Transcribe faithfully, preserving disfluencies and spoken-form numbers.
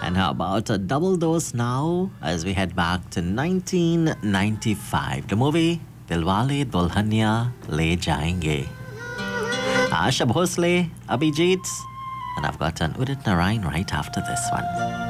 And how about a double dose now as we head back to nineteen ninety-five? The movie Dilwale Dulhania Le Jayenge. Asha Bhosle, Abhijit, and I've got an Udit Narayan right after this one.